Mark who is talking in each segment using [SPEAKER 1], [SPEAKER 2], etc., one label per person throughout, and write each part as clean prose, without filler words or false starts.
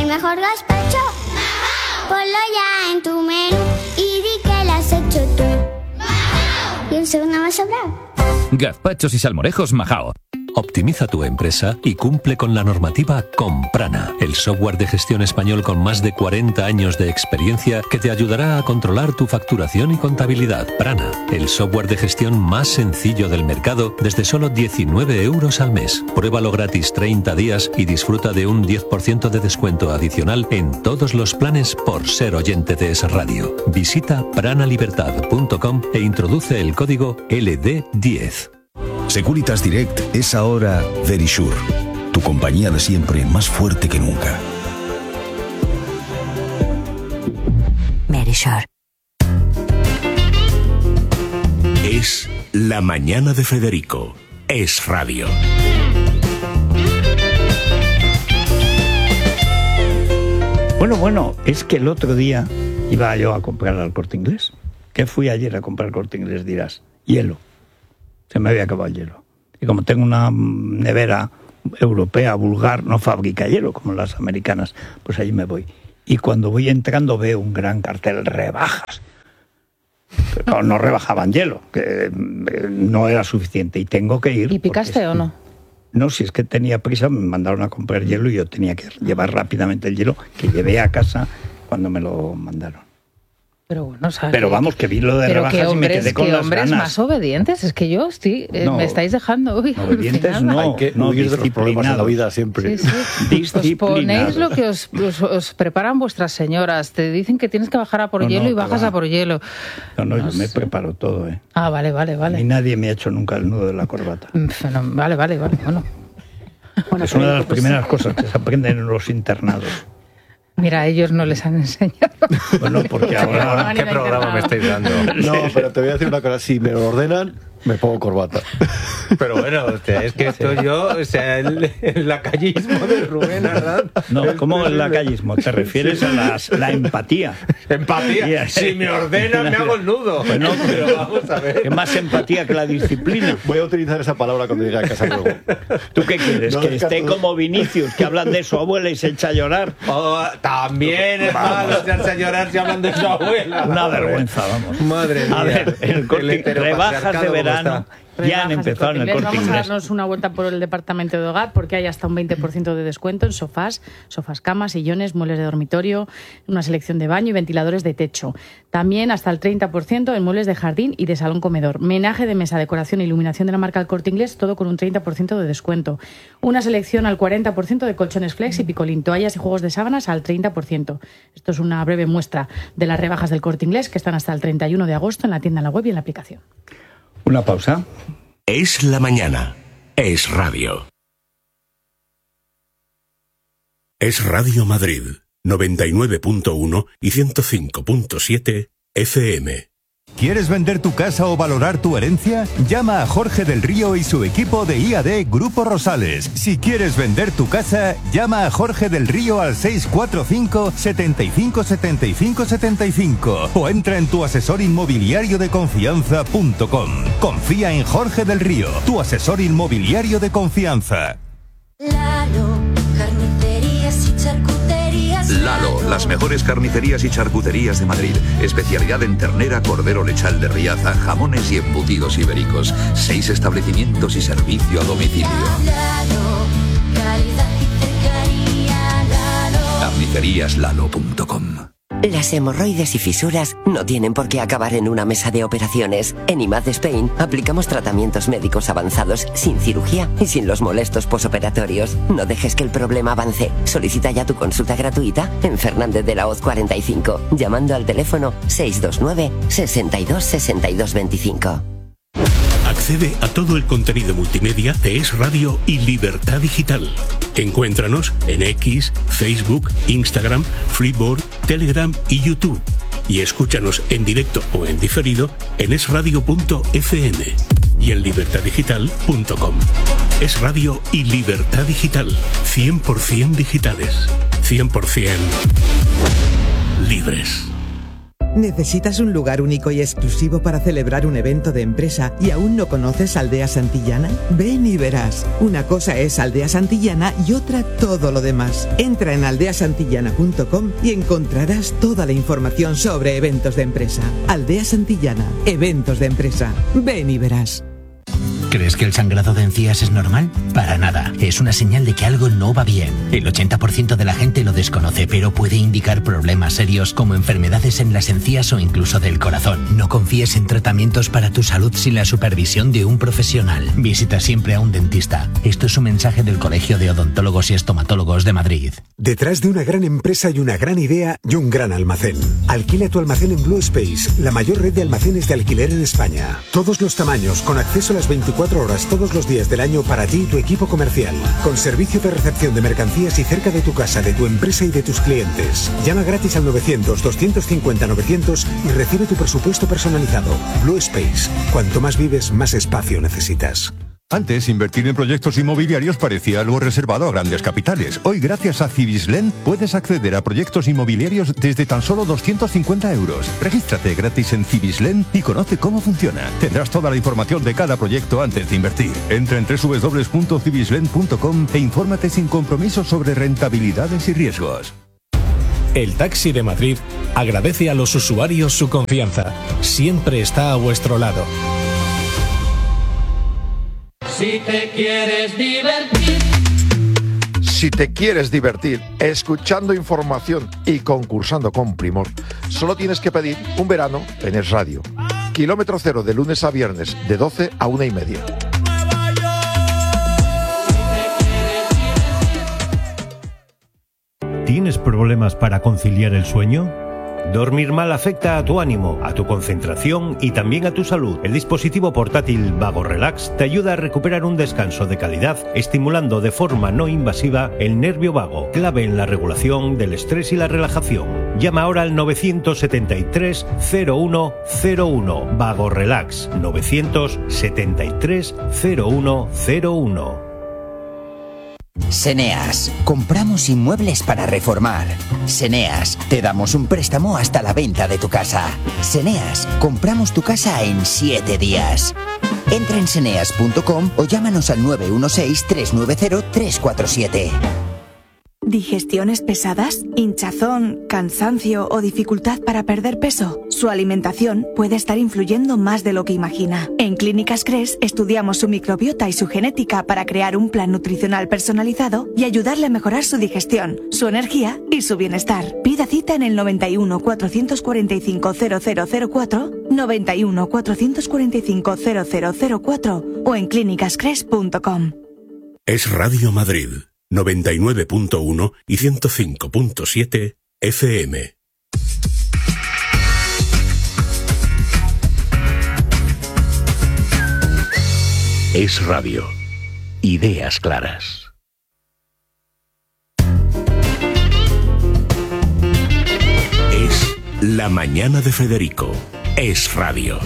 [SPEAKER 1] El mejor gazpacho, ponlo ya en tu menú y di que lo has hecho tú. Y un segundo más sobrado.
[SPEAKER 2] Gazpachos y salmorejos Majao.
[SPEAKER 3] Optimiza tu empresa y cumple con la normativa con Prana, el software de gestión español con más de 40 años de experiencia que te ayudará a controlar tu facturación y contabilidad. Prana, el software de gestión más sencillo del mercado desde solo 19 euros al mes. Pruébalo gratis 30 días y disfruta de un 10% de descuento adicional en todos los planes por ser oyente de Es Radio. Visita pranalibertad.com e introduce el código LD10.
[SPEAKER 4] Securitas Direct es ahora Verisure, tu compañía de siempre más fuerte que nunca.
[SPEAKER 5] Verisure.
[SPEAKER 6] Es la mañana de Federico. Es Radio.
[SPEAKER 7] Bueno, es que el otro día iba yo a comprar al Corte Inglés. ¿Qué fui ayer a comprar al Corte Inglés? Dirás, hielo. Se me había acabado el hielo. Y como tengo una nevera europea, vulgar, no fabrica hielo como las americanas, pues allí me voy. Y cuando voy entrando veo un gran cartel, rebajas. Pero no rebajaban hielo, que no era suficiente y tengo que ir.
[SPEAKER 8] ¿Y picaste o no?
[SPEAKER 7] No, si es que tenía prisa, me mandaron a comprar hielo y yo tenía que llevar rápidamente el hielo que llevé a casa cuando me lo mandaron.
[SPEAKER 8] Pero bueno, ¿sabes?
[SPEAKER 7] Pero vamos, que vi lo de rebajas y me quedé con las
[SPEAKER 8] hombres
[SPEAKER 7] ganas.
[SPEAKER 8] Más obedientes, es que yo estoy, me estáis dejando hoy.
[SPEAKER 7] Obedientes no,
[SPEAKER 9] hay que huir de los problemas en la vida siempre.
[SPEAKER 8] Sí. Os ponéis lo que os preparan vuestras señoras. Te dicen que tienes que bajar a por hielo y bajas a por hielo.
[SPEAKER 7] No, yo me preparo todo,
[SPEAKER 8] Ah, vale.
[SPEAKER 7] Ni nadie me ha hecho nunca el nudo de la corbata.
[SPEAKER 8] Vale, bueno.
[SPEAKER 7] Es una de las primeras cosas que se aprenden en los internados.
[SPEAKER 8] Mira, a ellos no les han enseñado.
[SPEAKER 7] Bueno, porque ahora...
[SPEAKER 9] ¿Qué programa me estáis dando? No, pero te voy a decir una cosa. Si me lo ordenan, me pongo corbata.
[SPEAKER 10] Pero bueno, es que estoy yo, el lacayismo de Rubén, ¿verdad?
[SPEAKER 7] No, ¿cómo el lacayismo? ¿Te refieres a la empatía?
[SPEAKER 10] ¿Empatía? Si me ordenan, me hago el nudo.
[SPEAKER 7] Bueno,
[SPEAKER 10] pero vamos a ver.
[SPEAKER 7] ¿Qué más empatía que la disciplina?
[SPEAKER 9] Voy a utilizar esa palabra cuando llegue a casa luego.
[SPEAKER 7] ¿Tú qué quieres? ¿Que esté como Vinicius, que hablan de su abuela y se echa a llorar?
[SPEAKER 10] También es malo echarse a llorar si hablan de su abuela.
[SPEAKER 7] Una vergüenza, vamos.
[SPEAKER 10] Madre mía.
[SPEAKER 7] A ver, rebajas de verano. Ya han empezado en el Corte Inglés.
[SPEAKER 8] Vamos a darnos una vuelta por el departamento de hogar porque hay hasta un 20% de descuento en sofás, camas, sillones, muebles de dormitorio, una selección de baño y ventiladores de techo. También hasta el 30% en muebles de jardín y de salón comedor. Menaje de mesa, decoración e iluminación de la marca El Corte Inglés, todo con un 30% de descuento. Una selección al 40% de colchones flex y picolín, toallas y juegos de sábanas al 30%. Esto es una breve muestra de las rebajas del Corte Inglés que están hasta el 31 de agosto en la tienda, en la web y en la aplicación.
[SPEAKER 7] Una pausa.
[SPEAKER 6] Es la mañana. Es Radio. Es Radio Madrid, 99.1 y 105.7 FM.
[SPEAKER 11] ¿Quieres vender tu casa o valorar tu herencia? Llama a Jorge del Río y su equipo de IAD Grupo Rosales. Si quieres vender tu casa, llama a Jorge del Río al 645 75 75 75 o entra en tuasesorinmobiliariodeconfianza.com. Confía en Jorge del Río, tu asesor inmobiliario de confianza.
[SPEAKER 12] Lalo, carnicerías y charcuterías.
[SPEAKER 13] Lalo, las mejores carnicerías y charcuterías de Madrid. Especialidad en ternera, cordero lechal de Riaza, jamones y embutidos ibéricos. 6 establecimientos y servicio a domicilio.
[SPEAKER 12] Lalo, calidad y cercanía. Lalo.
[SPEAKER 13] Carniceríaslalo.com.
[SPEAKER 5] Las hemorroides y fisuras no tienen por qué acabar en una mesa de operaciones. En IMAD Spain aplicamos tratamientos médicos avanzados sin cirugía y sin los molestos posoperatorios. No dejes que el problema avance. Solicita ya tu consulta gratuita en Fernández de la Hoz 45, llamando al teléfono 629 62 62 25.
[SPEAKER 6] Accede a todo el contenido multimedia de Es Radio y Libertad Digital. Encuéntranos en X, Facebook, Instagram, Flipboard, Telegram y YouTube. Y escúchanos en directo o en diferido en esradio.fm y en libertaddigital.com. Es Radio y Libertad Digital. 100% digitales. 100% libres.
[SPEAKER 14] ¿Necesitas un lugar único y exclusivo para celebrar un evento de empresa y aún no conoces Aldea Santillana? Ven y verás. Una cosa es Aldea Santillana y otra todo lo demás. Entra en aldeasantillana.com y encontrarás toda la información sobre eventos de empresa. Aldea Santillana, eventos de empresa. Ven y verás.
[SPEAKER 15] ¿Crees que el sangrado de encías es normal? Para nada. Es una señal de que algo no va bien. El 80% de la gente lo desconoce, pero puede indicar problemas serios como enfermedades en las encías o incluso del corazón. No confíes en tratamientos para tu salud sin la supervisión de un profesional. Visita siempre a un dentista. Esto es un mensaje del Colegio de Odontólogos y Estomatólogos de Madrid.
[SPEAKER 16] Detrás de una gran empresa hay una gran idea y un gran almacén. Alquila tu almacén en Blue Space, la mayor red de almacenes de alquiler en España. Todos los tamaños, con acceso a las 24 horas todos los días del año para ti y tu equipo comercial. Con servicio de recepción de mercancías y cerca de tu casa, de tu empresa y de tus clientes. Llama gratis al 900-250-900 y recibe tu presupuesto personalizado. Blue Space. Cuanto más vives, más espacio necesitas.
[SPEAKER 11] Antes, invertir en proyectos inmobiliarios parecía algo reservado a grandes capitales. Hoy, gracias a Cibislen, puedes acceder a proyectos inmobiliarios desde tan solo 250 euros. Regístrate gratis en Cibislen y conoce cómo funciona. Tendrás toda la información de cada proyecto antes de invertir. Entra en www.cibislen.com e infórmate sin compromiso sobre rentabilidades y riesgos.
[SPEAKER 17] El Taxi de Madrid agradece a los usuarios su confianza. Siempre está a vuestro lado.
[SPEAKER 18] Si te quieres divertir.
[SPEAKER 19] Si te quieres divertir escuchando información y concursando con Primor, solo tienes que pedir un verano en Es Radio. Kilómetro cero de lunes a viernes, de 12 a 1:30.
[SPEAKER 20] ¿Tienes problemas para conciliar el sueño? Dormir mal afecta a tu ánimo, a tu concentración y también a tu salud. El dispositivo portátil Vago Relax te ayuda a recuperar un descanso de calidad, estimulando de forma no invasiva el nervio vago, clave en la regulación del estrés y la relajación. Llama ahora al 973 0101. Vago Relax 973 0101.
[SPEAKER 21] Seneas, compramos inmuebles para reformar. Seneas, te damos un préstamo hasta la venta de tu casa. Seneas, compramos tu casa en 7 días. Entra en seneas.com o llámanos al 916-390-347.
[SPEAKER 22] ¿Digestiones pesadas? ¿Hinchazón, cansancio o dificultad para perder peso? Su alimentación puede estar influyendo más de lo que imagina. En Clínicas Cres estudiamos su microbiota y su genética para crear un plan nutricional personalizado y ayudarle a mejorar su digestión, su energía y su bienestar. Pida cita en el 91 445 0004, 91 445 0004 o en clínicascres.com.
[SPEAKER 6] Es Radio Madrid. 99.1 y 105.7 FM. Es Radio. Ideas claras. Es La Mañana de Federico. Es Radio.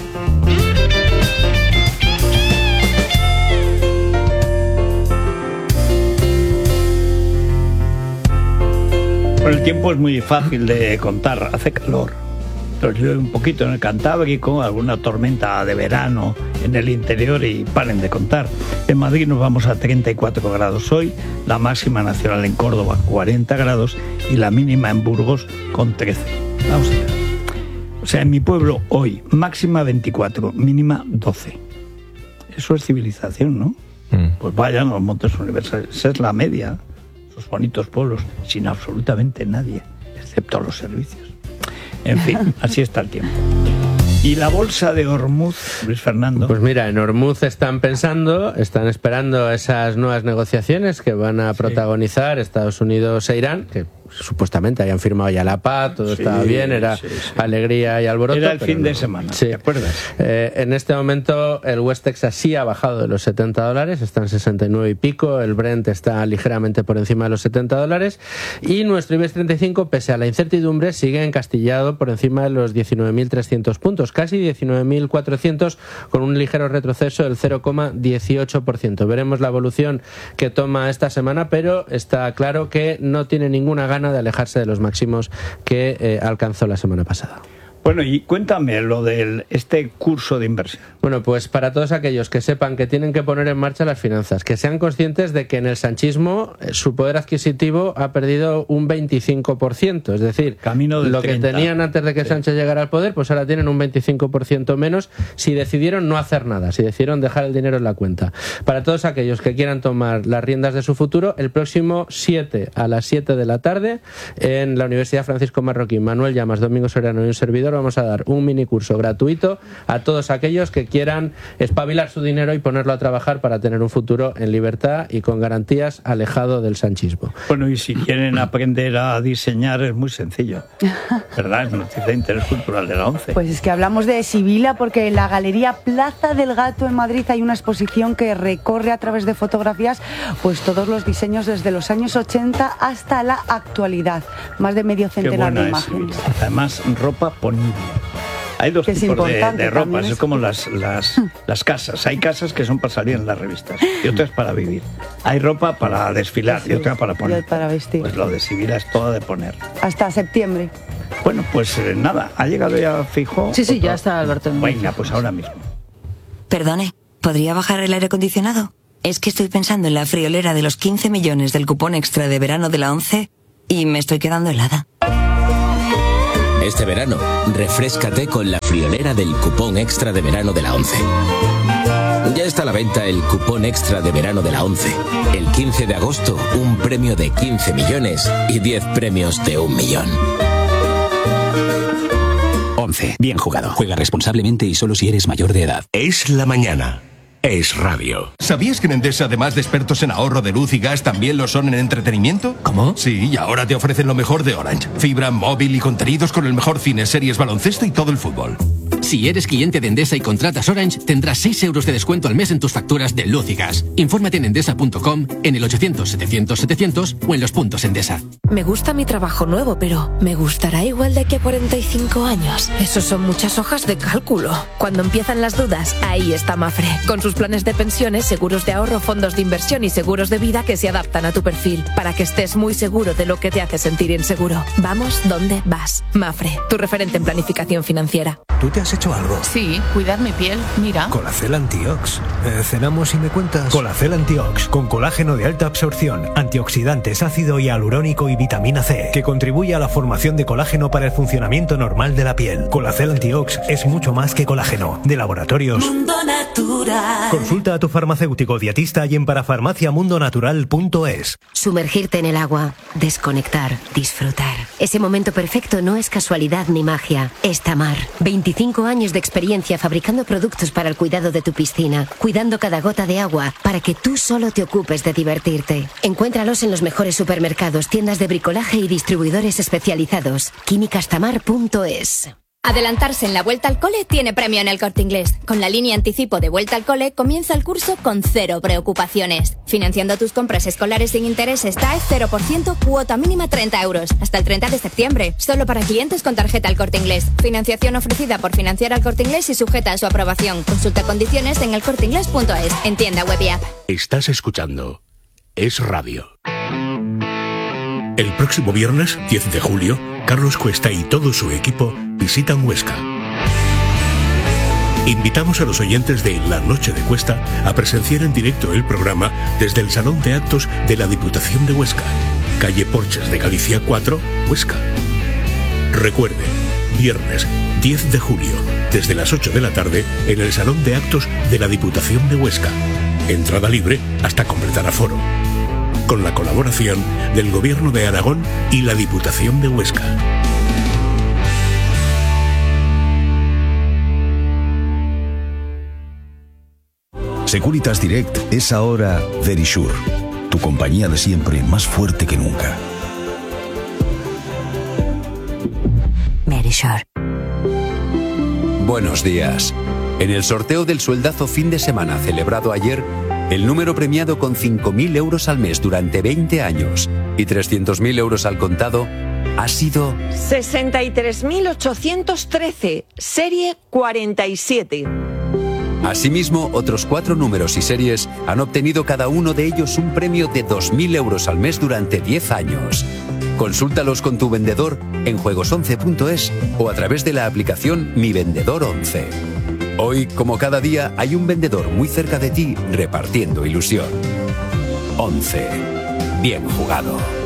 [SPEAKER 7] El tiempo es muy fácil de contar, hace calor. Entonces llueve un poquito en el Cantábrico, alguna tormenta de verano en el interior y paren de contar. En Madrid nos vamos a 34 grados hoy, la máxima nacional en Córdoba 40 grados y la mínima en Burgos con 13. Vamos a ver. O sea, en mi pueblo hoy máxima 24, mínima 12. Eso es civilización, ¿no? Pues vayan a los montes universales, esa es la media. Bonitos pueblos sin absolutamente nadie, excepto los servicios. En fin, así está el tiempo. ¿Y la bolsa de Hormuz, Luis Fernando?
[SPEAKER 10] Pues mira, en Hormuz están esperando esas nuevas negociaciones que van a protagonizar Estados Unidos e Irán, que supuestamente habían firmado ya la paz, todo estaba bien, era alegría y alboroto.
[SPEAKER 7] Era el fin de semana,
[SPEAKER 10] sí.
[SPEAKER 7] ¿te acuerdas?
[SPEAKER 10] En este momento el West Texas sí ha bajado de los $70, está en 69 y pico, el Brent está ligeramente por encima de los $70 y nuestro IBEX 35, pese a la incertidumbre, sigue encastillado por encima de los 19.300 puntos, casi 19.400, con un ligero retroceso del 0,18%. Veremos la evolución que toma esta semana, pero está claro que no tiene ninguna gana de alejarse de los máximos que alcanzó la semana pasada.
[SPEAKER 7] Bueno, y cuéntame lo de este curso de inversión.
[SPEAKER 10] Bueno, pues para todos aquellos que sepan que tienen que poner en marcha las finanzas, que sean conscientes de que en el sanchismo su poder adquisitivo ha perdido un 25%, es decir, lo que tenían antes de que Sánchez llegara al poder, pues ahora tienen un 25% menos si decidieron no hacer nada, si decidieron dejar el dinero en la cuenta. Para todos aquellos que quieran tomar las riendas de su futuro, el próximo 7 a las 7 de la tarde en la Universidad Francisco Marroquín, Manuel Llamas, Domingo Soriano y un servidor, vamos a dar un mini curso gratuito a todos aquellos que quieran espabilar su dinero y ponerlo a trabajar para tener un futuro en libertad y con garantías alejado del sanchismo.
[SPEAKER 7] Bueno, y si quieren aprender a diseñar es muy sencillo, ¿verdad? Es noticia de interés cultural de la ONCE.
[SPEAKER 1] Pues es que hablamos de Sibila porque en la Galería Plaza del Gato en Madrid hay una exposición que recorre a través de fotografías pues todos los diseños desde los años 80 hasta la actualidad. Más de medio centenar de imágenes.
[SPEAKER 7] Además, ropa ponible. Hay dos tipos de ropas, es como las casas. Hay casas que son para salir en las revistas y otras para vivir. Hay ropa para desfilar y otra para poner.
[SPEAKER 1] Para vestir.
[SPEAKER 7] Pues lo de Sibila es todo de poner.
[SPEAKER 1] Hasta septiembre.
[SPEAKER 7] Bueno, pues nada, ¿ha llegado ya Fijo?
[SPEAKER 1] Sí, ya está Alberto.
[SPEAKER 7] Venga, pues ahora mismo.
[SPEAKER 2] Perdone, ¿podría bajar el aire acondicionado? Es que estoy pensando en la friolera de los 15 millones del cupón extra de verano de la ONCE y me estoy quedando helada.
[SPEAKER 23] Este verano, refréscate con la friolera del cupón extra de verano de la ONCE. Ya está a la venta el cupón extra de verano de la ONCE. El 15 de agosto, un premio de 15 millones y 10 premios de 1 millón.
[SPEAKER 24] ONCE. Bien jugado. Juega responsablemente y solo si eres mayor de edad.
[SPEAKER 6] Es la mañana. Es radio.
[SPEAKER 25] ¿Sabías que en Endesa, además de expertos en ahorro de luz y gas, también lo son en entretenimiento?
[SPEAKER 24] ¿Cómo?
[SPEAKER 25] Sí, y ahora te ofrecen lo mejor de Orange. Fibra, móvil y contenidos con el mejor cine, series, baloncesto y todo el fútbol.
[SPEAKER 24] Si eres cliente de Endesa y contratas Orange, tendrás 6 euros de descuento al mes en tus facturas de luz y gas. Infórmate en endesa.com, en el 800-700-700 o en los puntos Endesa.
[SPEAKER 26] Me gusta mi trabajo nuevo, pero ¿me gustará igual de aquí a 45 años? Eso son muchas hojas de cálculo. Cuando empiezan las dudas, ahí está Mafre. Con sus planes de pensiones, seguros de ahorro, fondos de inversión y seguros de vida que se adaptan a tu perfil, para que estés muy seguro de lo que te hace sentir inseguro. Vamos donde vas. Mafre, tu referente en planificación financiera.
[SPEAKER 27] ¿Tú te has hecho algo?
[SPEAKER 28] Sí, cuidar mi piel, mira.
[SPEAKER 27] Colacel Antiox. ¿Cenamos y me cuentas? Colacel Antiox, con colágeno de alta absorción, antioxidantes, ácido hialurónico y vitamina C, que contribuye a la formación de colágeno para el funcionamiento normal de la piel. Colacel Antiox es mucho más que colágeno. De Laboratorios
[SPEAKER 12] Mundo Natural.
[SPEAKER 27] Consulta a tu farmacéutico dietista y en parafarmaciamundonatural.es.
[SPEAKER 29] Sumergirte en el agua, desconectar, disfrutar. Ese momento perfecto no es casualidad ni magia, es Tamar. 25 años de experiencia fabricando productos para el cuidado de tu piscina, cuidando cada gota de agua para que tú solo te ocupes de divertirte. Encuéntralos en los mejores supermercados, tiendas de bricolaje y distribuidores especializados. químicastamar.es.
[SPEAKER 30] Adelantarse en la vuelta al cole tiene premio en El Corte Inglés. Con la línea anticipo de vuelta al cole comienza el curso con 0 preocupaciones. Financiando tus compras escolares sin intereses TAE 0%, cuota mínima 30 euros. Hasta el 30 de septiembre. Solo para clientes con tarjeta El Corte Inglés. Financiación ofrecida por Financiar al Corte Inglés y sujeta a su aprobación. Consulta condiciones en elcorteinglés.es. En tienda web y app.
[SPEAKER 6] Estás escuchando Es Radio. El próximo viernes, 10 de julio, Carlos Cuesta y todo su equipo visitan Huesca. Invitamos a los oyentes de La Noche de Cuesta a presenciar en directo el programa desde el Salón de Actos de la Diputación de Huesca, calle Porches de Galicia 4, Huesca. Recuerde, viernes 10 de julio, desde las 8 de la tarde, en el Salón de Actos de la Diputación de Huesca. Entrada libre hasta completar aforo. Con la colaboración del Gobierno de Aragón y la Diputación de Huesca.
[SPEAKER 4] Securitas Direct es ahora Verisure, tu compañía de siempre más fuerte que nunca.
[SPEAKER 21] Verisure.
[SPEAKER 31] Buenos días. En el sorteo del sueldazo fin de semana celebrado ayer, el número premiado con 5.000 euros al mes durante 20 años y 300.000 euros al contado ha sido
[SPEAKER 32] 63.813, serie 47.
[SPEAKER 31] Asimismo, otros 4 números y series han obtenido cada uno de ellos un premio de 2.000 euros al mes durante 10 años. Consúltalos con tu vendedor en juegos11.es o a través de la aplicación Mi Vendedor 11. Hoy, como cada día, hay un vendedor muy cerca de ti repartiendo ilusión. 11. Bien jugado.